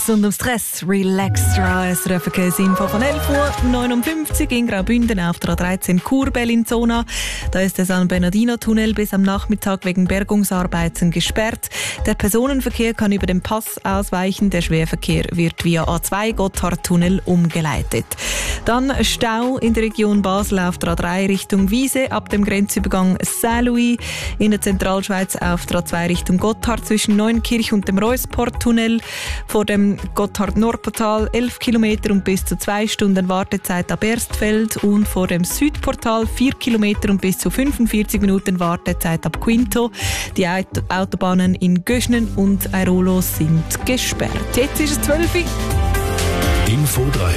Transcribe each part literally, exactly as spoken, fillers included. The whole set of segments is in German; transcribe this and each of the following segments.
Stress und um Stress. Relax, S R F Verkehrsinfo von elf Uhr neunundfünfzig in Graubünden auf der A dreizehn Chur-Bellinzona. Da ist der San Bernardino-Tunnel bis am Nachmittag wegen Bergungsarbeiten gesperrt. Der Personenverkehr kann über den Pass ausweichen. Der Schwerverkehr wird via A zwei Gotthardtunnel umgeleitet. Dann Stau in der Region Basel auf der A drei Richtung Wiese ab dem Grenzübergang Saint-Louis. In der Zentralschweiz auf der A zwei Richtung Gotthard zwischen Neunkirch und dem Reusport-Tunnel. Vor dem Gotthard-Nordportal elf Kilometer und bis zu zwei Stunden Wartezeit ab Erstfeld und vor dem Südportal vier Kilometer und bis zu fünfundvierzig Minuten Wartezeit ab Quinto. Die Autobahnen in Göschnen und Airolo sind gesperrt. Jetzt ist es zwölf Uhr. Info drei.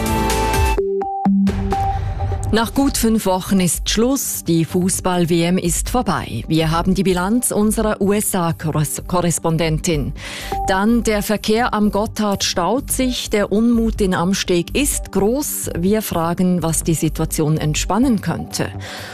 Nach gut fünf Wochen ist Schluss. Die Fußball-W M ist vorbei. Wir haben die Bilanz unserer U S A-Korrespondentin. Dann der Verkehr am Gotthard staut sich. Der Unmut in Amsteg ist groß. Wir fragen, was die Situation entspannen könnte.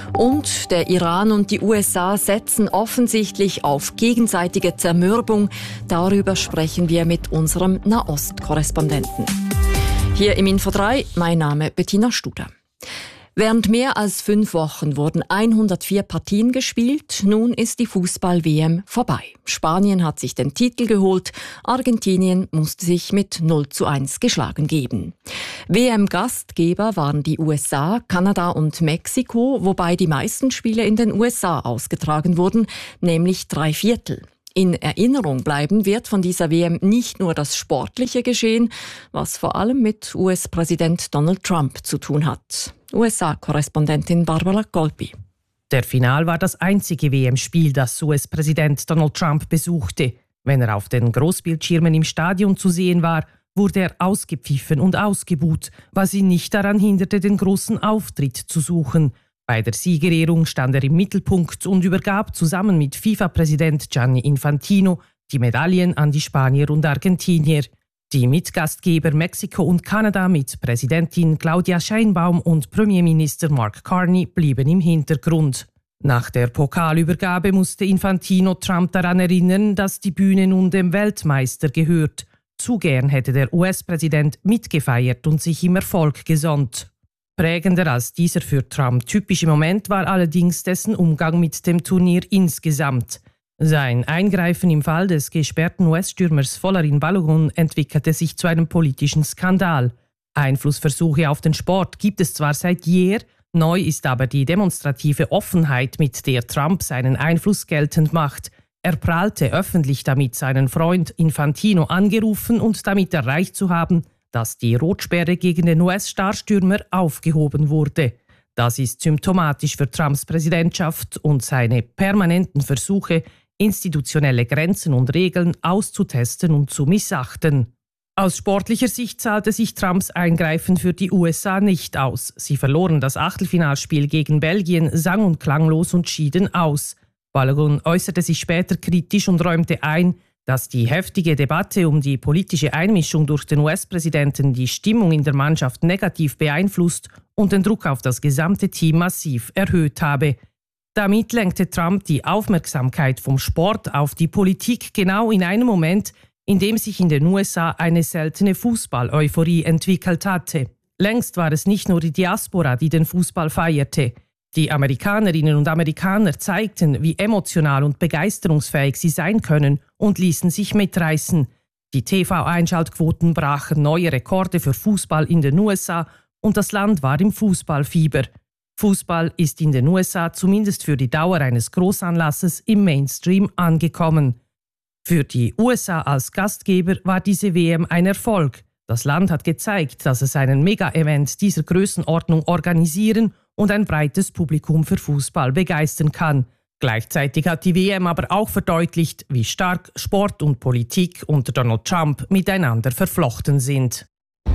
Und der Iran und die U S A setzen offensichtlich auf gegenseitige Zermürbung. Darüber sprechen wir mit unserem Nahost-Korrespondenten. Hier im Info drei, mein Name Bettina Studer. Während mehr als fünf Wochen wurden hundertvier Partien gespielt. Nun ist die Fußball-W M vorbei. Spanien hat sich den Titel geholt. Argentinien musste sich mit null zu eins geschlagen geben. W M-Gastgeber waren die U S A, Kanada und Mexiko, wobei die meisten Spiele in den U S A ausgetragen wurden, nämlich drei Viertel. In Erinnerung bleiben wird von dieser W M nicht nur das sportliche Geschehen, was vor allem mit U S-Präsident Donald Trump zu tun hat. U S A-Korrespondentin Barbara Golpi. Der Final war das einzige W M-Spiel, das U S-Präsident Donald Trump besuchte. Wenn er auf den Großbildschirmen im Stadion zu sehen war, wurde er ausgepfiffen und ausgebuht, was ihn nicht daran hinderte, den großen Auftritt zu suchen. Bei der Siegerehrung stand er im Mittelpunkt und übergab zusammen mit FIFA-Präsident Gianni Infantino die Medaillen an die Spanier und Argentinier. Die Mitgastgeber Mexiko und Kanada mit Präsidentin Claudia Sheinbaum und Premierminister Mark Carney blieben im Hintergrund. Nach der Pokalübergabe musste Infantino Trump daran erinnern, dass die Bühne nun dem Weltmeister gehört. Zu gern hätte der U S-Präsident mitgefeiert und sich im Erfolg gesonnt. Prägender als dieser für Trump typische Moment war allerdings dessen Umgang mit dem Turnier insgesamt. Sein Eingreifen im Fall des gesperrten U S-Stürmers Folarin Balogun entwickelte sich zu einem politischen Skandal. Einflussversuche auf den Sport gibt es zwar seit jeher, neu ist aber die demonstrative Offenheit, mit der Trump seinen Einfluss geltend macht. Er prahlte öffentlich damit, seinen Freund Infantino angerufen und damit erreicht zu haben, dass die Rotsperre gegen den U S-Starstürmer aufgehoben wurde. Das ist symptomatisch für Trumps Präsidentschaft und seine permanenten Versuche, institutionelle Grenzen und Regeln auszutesten und zu missachten. Aus sportlicher Sicht zahlte sich Trumps Eingreifen für die U S A nicht aus. Sie verloren das Achtelfinalspiel gegen Belgien sang- und klanglos und schieden aus. Balogun äußerte sich später kritisch und räumte ein, dass die heftige Debatte um die politische Einmischung durch den U S-Präsidenten die Stimmung in der Mannschaft negativ beeinflusst und den Druck auf das gesamte Team massiv erhöht habe. Damit lenkte Trump die Aufmerksamkeit vom Sport auf die Politik genau in einem Moment, in dem sich in den U S A eine seltene Fußball-Euphorie entwickelt hatte. Längst war es nicht nur die Diaspora, die den Fußball feierte. Die Amerikanerinnen und Amerikaner zeigten, wie emotional und begeisterungsfähig sie sein können und ließen sich mitreißen. Die T V-Einschaltquoten brachen neue Rekorde für Fußball in den U S A und das Land war im Fußballfieber. Fußball ist in den U S A zumindest für die Dauer eines Großanlasses im Mainstream angekommen. Für die U S A als Gastgeber war diese W M ein Erfolg. Das Land hat gezeigt, dass es einen Mega-Event dieser Größenordnung organisieren und ein breites Publikum für Fußball begeistern kann. Gleichzeitig hat die W M aber auch verdeutlicht, wie stark Sport und Politik unter Donald Trump miteinander verflochten sind.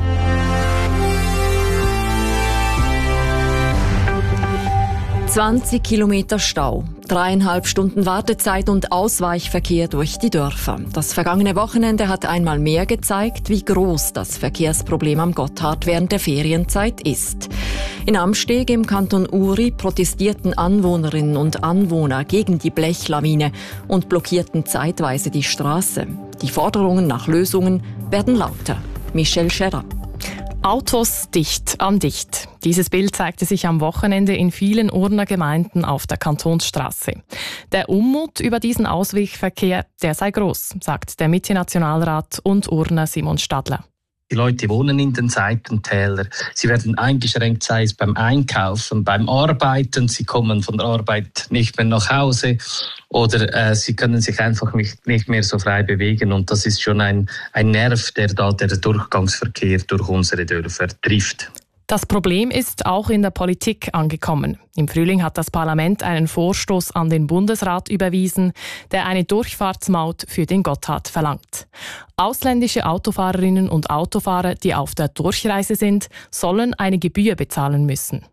zwanzig Kilometer Stau, dreieinhalb Stunden Wartezeit und Ausweichverkehr durch die Dörfer. Das vergangene Wochenende hat einmal mehr gezeigt, wie groß das Verkehrsproblem am Gotthard während der Ferienzeit ist. In Amsteg im Kanton Uri protestierten Anwohnerinnen und Anwohner gegen die Blechlawine und blockierten zeitweise die Straße. Die Forderungen nach Lösungen werden lauter. Michelle Scherrer. Autos dicht an dicht. Dieses Bild zeigte sich am Wochenende in vielen Urner Gemeinden auf der Kantonsstraße. Der Unmut über diesen Ausweichverkehr, der sei groß, sagt der Mitte-Nationalrat und Urner Simon Stadler. Die Leute wohnen in den Seitentälern. Sie werden eingeschränkt, sei es beim Einkaufen, beim Arbeiten. Sie kommen von der Arbeit nicht mehr nach Hause oder äh, sie können sich einfach nicht, nicht mehr so frei bewegen. Und das ist schon ein, ein Nerv, der da der Durchgangsverkehr durch unsere Dörfer trifft. Das Problem ist auch in der Politik angekommen. Im Frühling hat das Parlament einen Vorstoß an den Bundesrat überwiesen, der eine Durchfahrtsmaut für den Gotthard verlangt. Ausländische Autofahrerinnen und Autofahrer, die auf der Durchreise sind, sollen eine Gebühr bezahlen müssen.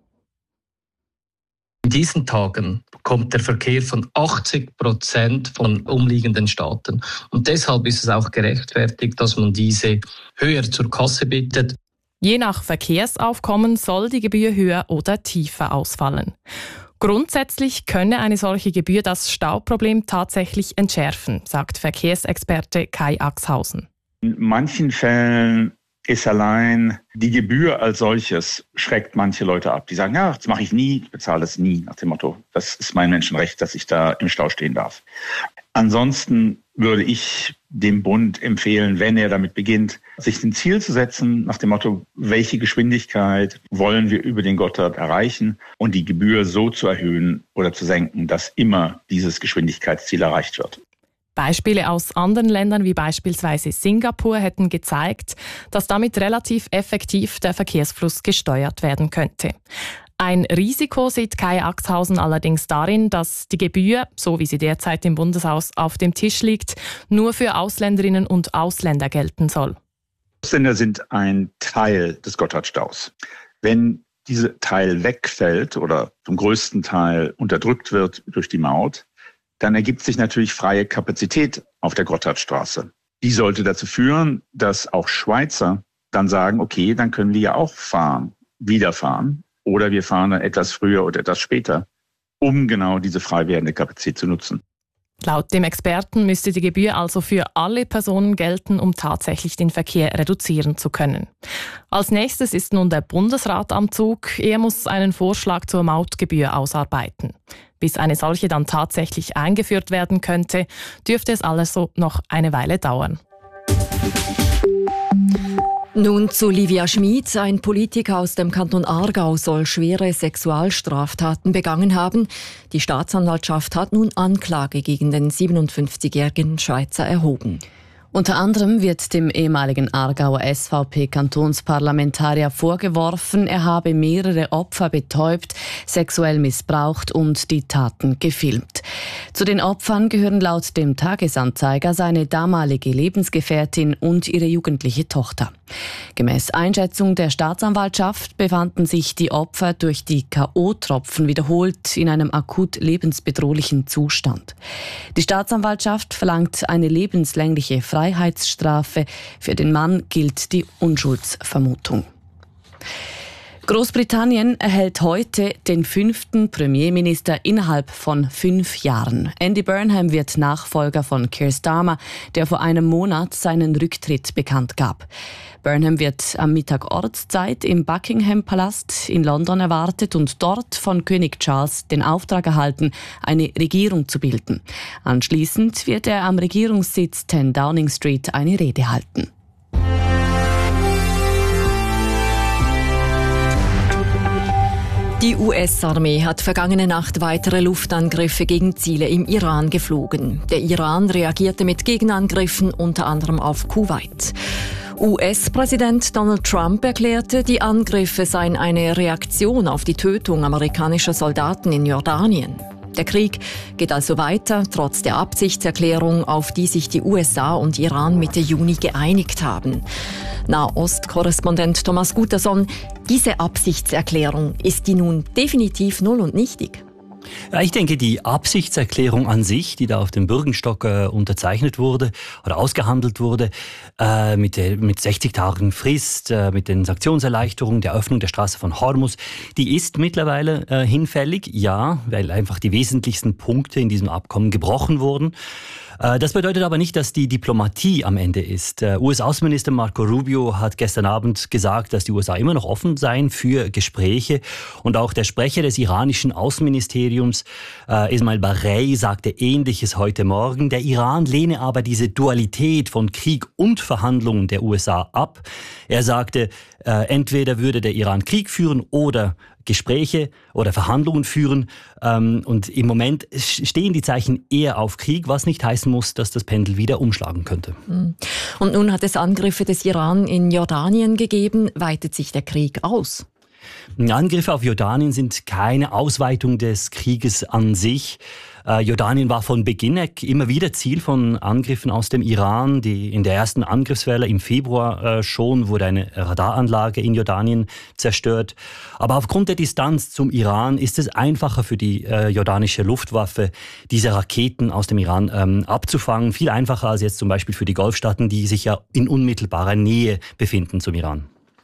In diesen Tagen kommt der Verkehr von achtzig Prozent von umliegenden Staaten. Und deshalb ist es auch gerechtfertigt, dass man diese höher zur Kasse bittet. Je nach Verkehrsaufkommen soll die Gebühr höher oder tiefer ausfallen. Grundsätzlich könne eine solche Gebühr das Stauproblem tatsächlich entschärfen, sagt Verkehrsexperte Kai Axhausen. In manchen Fällen ist allein die Gebühr als solches schreckt manche Leute ab. Die sagen, ja, das mache ich nie, ich bezahle das nie, nach dem Motto, das ist mein Menschenrecht, dass ich da im Stau stehen darf. Ansonsten würde ich dem Bund empfehlen, wenn er damit beginnt, sich ein Ziel zu setzen nach dem Motto, welche Geschwindigkeit wollen wir über den Gotthard erreichen und die Gebühr so zu erhöhen oder zu senken, dass immer dieses Geschwindigkeitsziel erreicht wird. Beispiele aus anderen Ländern wie beispielsweise Singapur hätten gezeigt, dass damit relativ effektiv der Verkehrsfluss gesteuert werden könnte. Ein Risiko sieht Kai Axhausen allerdings darin, dass die Gebühr, so wie sie derzeit im Bundeshaus auf dem Tisch liegt, nur für Ausländerinnen und Ausländer gelten soll. Ausländer sind ein Teil des Gotthardstaus. Wenn dieser Teil wegfällt oder zum größten Teil unterdrückt wird durch die Maut, dann ergibt sich natürlich freie Kapazität auf der Gotthardstraße. Die sollte dazu führen, dass auch Schweizer dann sagen, okay, dann können wir ja auch fahren, wieder fahren. Oder wir fahren dann etwas früher oder etwas später, um genau diese frei werdende Kapazität zu nutzen. Laut dem Experten müsste die Gebühr also für alle Personen gelten, um tatsächlich den Verkehr reduzieren zu können. Als nächstes ist nun der Bundesrat am Zug. Er muss einen Vorschlag zur Mautgebühr ausarbeiten. Bis eine solche dann tatsächlich eingeführt werden könnte, dürfte es also noch eine Weile dauern. Nun zu Livia Schmid. Ein Politiker aus dem Kanton Aargau soll schwere Sexualstraftaten begangen haben. Die Staatsanwaltschaft hat nun Anklage gegen den siebenundfünfzigjährigen Schweizer erhoben. Unter anderem wird dem ehemaligen Aargauer S V P-Kantonsparlamentarier vorgeworfen, er habe mehrere Opfer betäubt, sexuell missbraucht und die Taten gefilmt. Zu den Opfern gehören laut dem Tagesanzeiger seine damalige Lebensgefährtin und ihre jugendliche Tochter. Gemäß Einschätzung der Staatsanwaltschaft befanden sich die Opfer durch die K O-Tropfen wiederholt in einem akut lebensbedrohlichen Zustand. Die Staatsanwaltschaft verlangt eine lebenslängliche Freiheitsstrafe. Für den Mann gilt die Unschuldsvermutung. Großbritannien erhält heute den fünften Premierminister innerhalb von fünf Jahren. Andy Burnham wird Nachfolger von Keir Starmer, der vor einem Monat seinen Rücktritt bekannt gab. Burnham wird am Mittag Ortszeit im Buckingham-Palast in London erwartet und dort von König Charles den Auftrag erhalten, eine Regierung zu bilden. Anschließend wird er am Regierungssitz zehn Downing Street eine Rede halten. Die U S-Armee hat vergangene Nacht weitere Luftangriffe gegen Ziele im Iran geflogen. Der Iran reagierte mit Gegenangriffen unter anderem auf Kuwait. U S-Präsident Donald Trump erklärte, die Angriffe seien eine Reaktion auf die Tötung amerikanischer Soldaten in Jordanien. Der Krieg geht also weiter, trotz der Absichtserklärung, auf die sich die U S A und Iran Mitte Juni geeinigt haben. Nahost-Korrespondent Thomas Guterson, diese Absichtserklärung, ist die nun definitiv null und nichtig? Ja, ich denke, die Absichtserklärung an sich, die da auf dem Bürgenstock äh, unterzeichnet wurde oder ausgehandelt wurde, äh, mit, der, mit sechzig Tagen Frist, äh, mit den Sanktionserleichterungen, der Öffnung der Straße von Hormuz, die ist mittlerweile äh, hinfällig, ja, weil einfach die wesentlichsten Punkte in diesem Abkommen gebrochen wurden. Das bedeutet aber nicht, dass die Diplomatie am Ende ist. U S-Außenminister Marco Rubio hat gestern Abend gesagt, dass die U S A immer noch offen seien für Gespräche. Und auch der Sprecher des iranischen Außenministeriums, äh, Ismail Baghei, sagte Ähnliches heute Morgen. Der Iran lehne aber diese Dualität von Krieg und Verhandlungen der U S A ab. Er sagte, äh, entweder würde der Iran Krieg führen oder Gespräche oder Verhandlungen führen. Ähm, und im Moment stehen die Zeichen eher auf Krieg, was nicht heißen muss, dass das Pendel wieder umschlagen könnte. Und nun hat es Angriffe des Iran in Jordanien gegeben. Weitet sich der Krieg aus? Angriffe auf Jordanien sind keine Ausweitung des Krieges an sich. Äh, Jordanien war von Beginn weg immer wieder Ziel von Angriffen aus dem Iran. Die, in der ersten Angriffswelle im Februar äh, schon wurde eine Radaranlage in Jordanien zerstört. Aber aufgrund der Distanz zum Iran ist es einfacher für die äh, jordanische Luftwaffe, diese Raketen aus dem Iran ähm, abzufangen. Viel einfacher als jetzt zum Beispiel für die Golfstaaten, die sich ja in unmittelbarer Nähe befinden zum Iran.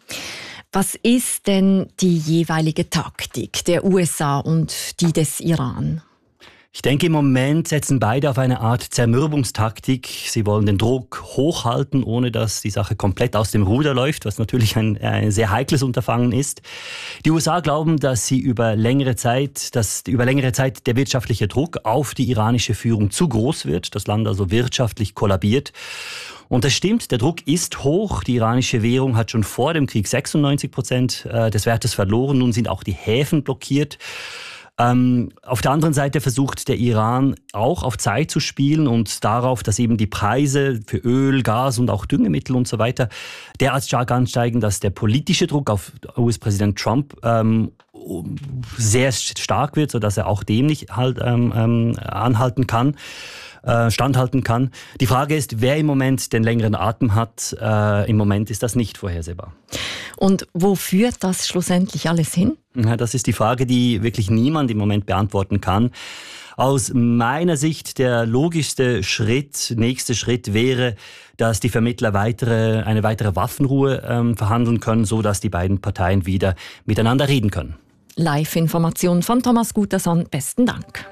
Was ist denn die jeweilige Taktik der U S A und die des Iran? Ich denke, im Moment setzen beide auf eine Art Zermürbungstaktik. Sie wollen den Druck hochhalten, ohne dass die Sache komplett aus dem Ruder läuft, was natürlich ein, ein sehr heikles Unterfangen ist. Die U S A glauben, dass sie über längere Zeit, dass über längere Zeit der wirtschaftliche Druck auf die iranische Führung zu groß wird, das Land also wirtschaftlich kollabiert. Und das stimmt, der Druck ist hoch. Die iranische Währung hat schon vor dem Krieg sechsundneunzig Prozent des Wertes verloren. Nun sind auch die Häfen blockiert. Ähm, auf der anderen Seite versucht der Iran auch auf Zeit zu spielen und darauf, dass eben die Preise für Öl, Gas und auch Düngemittel und so weiter derart stark ansteigen, dass der politische Druck auf U S-Präsident Trump ähm, sehr stark wird, sodass er auch dem nicht halt, ähm, anhalten kann. standhalten kann. Die Frage ist, wer im Moment den längeren Atem hat. Äh, Im Moment ist das nicht vorhersehbar. Und wo führt das schlussendlich alles hin? Ja, das ist die Frage, die wirklich niemand im Moment beantworten kann. Aus meiner Sicht der logischste Schritt, nächste Schritt wäre, dass die Vermittler weitere, eine weitere Waffenruhe ähm, verhandeln können, sodass die beiden Parteien wieder miteinander reden können. Live-Information von Thomas Guterson. Besten Dank.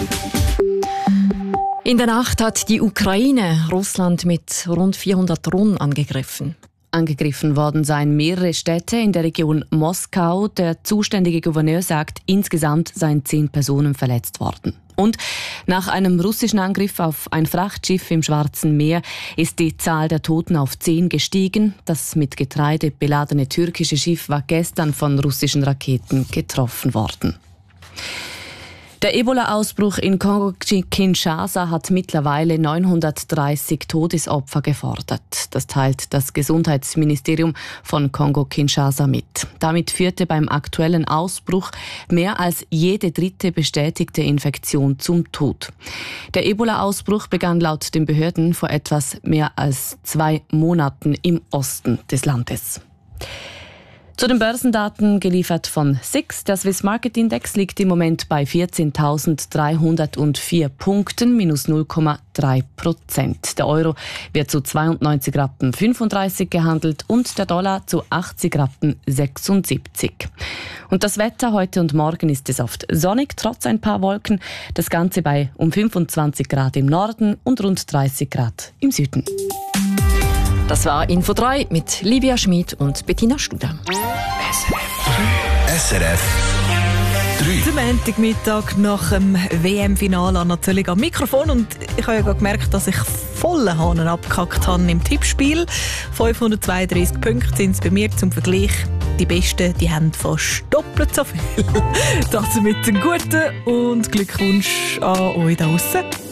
In der Nacht hat die Ukraine Russland mit rund vierhundert Drohnen angegriffen. Angegriffen worden seien mehrere Städte in der Region Moskau. Der zuständige Gouverneur sagt, insgesamt seien zehn Personen verletzt worden. Und nach einem russischen Angriff auf ein Frachtschiff im Schwarzen Meer ist die Zahl der Toten auf zehn gestiegen. Das mit Getreide beladene türkische Schiff war gestern von russischen Raketen getroffen worden. Der Ebola-Ausbruch in Kongo-Kinshasa hat mittlerweile neunhundertdreißig Todesopfer gefordert. Das teilt das Gesundheitsministerium von Kongo-Kinshasa mit. Damit führte beim aktuellen Ausbruch mehr als jede dritte bestätigte Infektion zum Tod. Der Ebola-Ausbruch begann laut den Behörden vor etwas mehr als zwei Monaten im Osten des Landes. Zu den Börsendaten geliefert von S I X. Der Swiss Market Index liegt im Moment bei vierzehntausenddreihundertvier Punkten, minus null Komma drei Prozent. Der Euro wird zu zweiundneunzig Rappen fünfunddreißig gehandelt und der Dollar zu achtzig Rappen sechsundsiebzig. Und das Wetter heute und morgen ist es oft sonnig, trotz ein paar Wolken. Das Ganze bei um fünfundzwanzig Grad im Norden und rund dreißig Grad im Süden. Das war Info drei mit Livia Schmid und Bettina Studer. S R F drei. Zum Montagmittag nach dem W M-Finale Anna Zöllig am Mikrofon. Und ich habe ja gerade gemerkt, dass ich volle Hahnen abgekackt habe im Tippspiel. fünfhundertzweiunddreißig Punkte sind es bei mir zum Vergleich. Die Besten, die haben fast doppelt so viel. Das mit einem guten und Glückwunsch an euch da draussen.